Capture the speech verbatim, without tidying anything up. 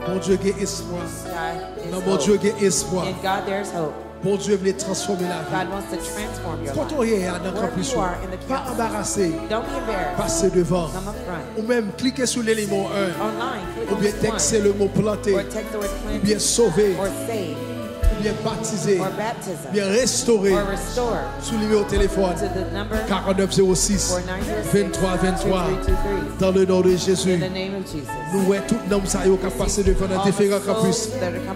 Bon Dieu, il y a espoir. God is Dans mon hope. Dieu, il y a espoir. In God there's hope. Bon Dieu veut transformer la vie. God wants to transform your Quand on life. est dans le Wherever campus, you are in the pas campus, embarrassé, don't be embarrassed. passez devant. Come up front. Ou même cliquez sur l'élément un. Online, click Ou on bien this textez one. le mot planté. Or text the word Ou planted. bien sauvé. Or save. Ou bien baptisé. Or baptism. Ou bien restauré. Or restore. Sous le numéro de téléphone To the number quarante-neuf zéro six vingt-trois vingt-trois. Dans le nom de Jésus. in the name of Jesus. Nous voyons tout le monde qui a passé devant dans All the différents souls campus. that are coming